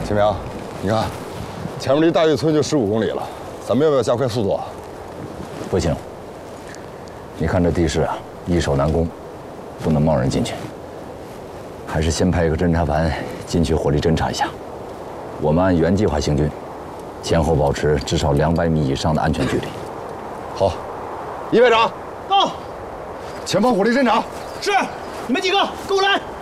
秦明，你看，前面离大峪村就15公里了，咱们要不要加快速度啊？ 不行，你看这地势啊，易守难攻，不能贸然进去。还是先派一个侦察班进去火力侦察一下。我们按原计划行军，前后保持至少200米以上的安全距离。 好，一排长到， 前方火力侦察。 是，你们几个跟我来。